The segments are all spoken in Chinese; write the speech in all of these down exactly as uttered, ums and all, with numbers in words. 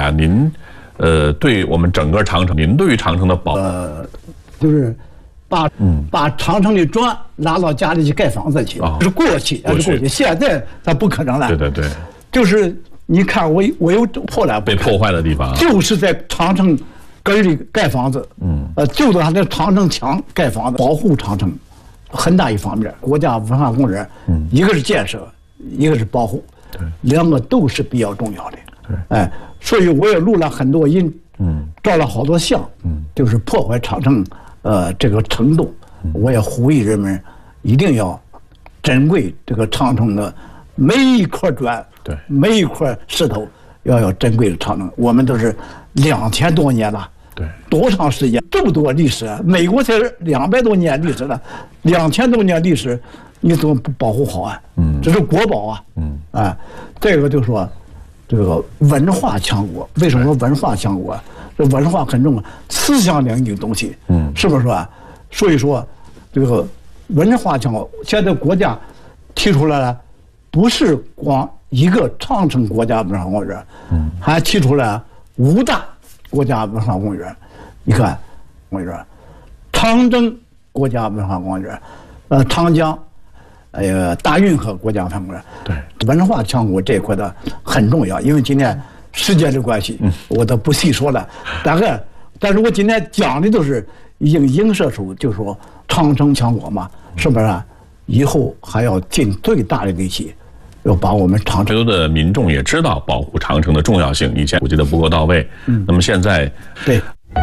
下，您呃对我们整个长城，您对于长城的保呃，就是把嗯把长城的砖拉到家里去盖房子去， 哦、 是过去，那是过去，现在它不可能了。 对对对， 就是你看我我有破烂被破坏的地方， 就是在长城根里盖房子，嗯，呃，就在它的长城墙盖房子，保护长城，很大一方面，国家文化公园，嗯，一个是建设，一个是保护，对，两个都是比较重要的，对，哎，所以我也录了很多音，嗯，照了好多相，嗯，就是破坏长城，呃，这个程度，我也呼吁人们一定要珍贵这个长城的每一块砖，对，每一块石头，要要珍贵的长城，我们都是两千多年了。对，多长时间？这么多历史，美国才两百多年历史了，两千多年历史，你怎么不保护好啊？嗯，这是国宝啊。嗯，啊，这个就说，这个文化强国，为什么说文化强国？这文化很重要，思想领域的东西，嗯，是不是说？所以说，这个文化强国，现在国家提出来了，不是光一个长城国家文化公园，嗯，还提出来五大国家文化公园，你看，公园，长征国家文化公园，呃，长江，哎呀，大运河国家文化公园，对，文化强国这一块的很重要，因为今天时间的关系，嗯、我都不细说了。大概，但是我今天讲的都是已经映射出，就说长城强国嘛，是不是、啊？以后还要尽最大的力气。要把我们长城的民众也知道保护长城的重要性，以前普及的不够到位。嗯，那么现在对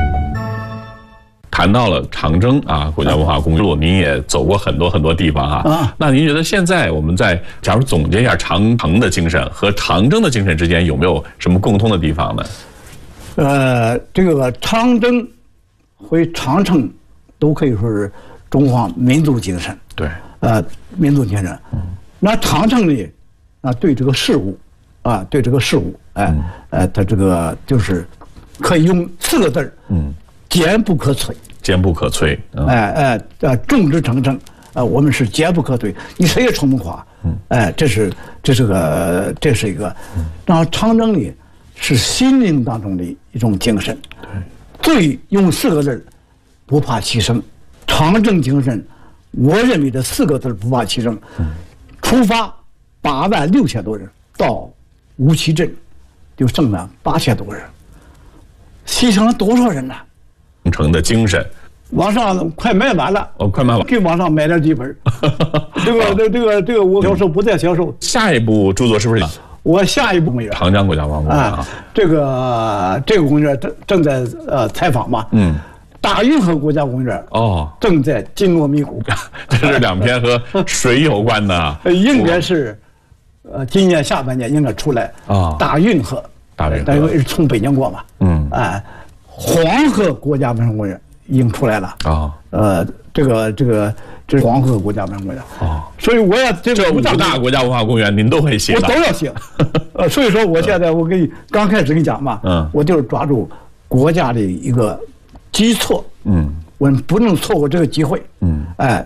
谈到了长征啊，国家文化公路，您也走过很多很多地方啊。啊，那您觉得现在我们在假如总结一下长城的精神和长征的精神之间有没有什么共通的地方呢？ 呃，这个长征和长城都可以说是中华民族精神。 对， 呃，民族精神。嗯，那长城呢？啊，对这个事物，啊，对这个事物，哎，嗯、呃，它这个就是可以用四个字儿，嗯，坚不可摧， 坚不可摧， 嗯、哎哎，呃，众志成城，啊，我们是坚不可摧，你谁也冲不垮，嗯，哎，这是这是个这是一个，嗯、然后长征里是心灵当中的一种精神，对，最用四个字儿，不怕牺牲，长征精神，我认为这四个字不怕牺牲，嗯、出发。八万六千多人到乌溪镇，就剩了八千多人，牺牲了多少人呢？ 长城的精神， 网上快卖完了， 哦，快卖完， 给网上买点几本。这个、这、这个、这个，我销售不再销售。 下一步著作是不是？ 我下一步公园， 长江国家文化公园啊，这个这个公园正正在呃采访嘛，嗯。大运河国家公园哦，正在紧锣密鼓。 这是两篇和水有关的， 应该是，呃，今年下半年应该出来啊。大运河， 大运河， 因为是从北京过嘛，嗯，哎，黄河国家文化公园已经出来了啊。呃，这个这个这是黄河国家文化公园啊，所以我要这个五大国家文化公园您都会写， 我都要写。呃，所以说我现在我给你刚开始跟你讲嘛，嗯，我就是抓住国家的一个。基错，嗯，我们不能错过这个机会，嗯，哎，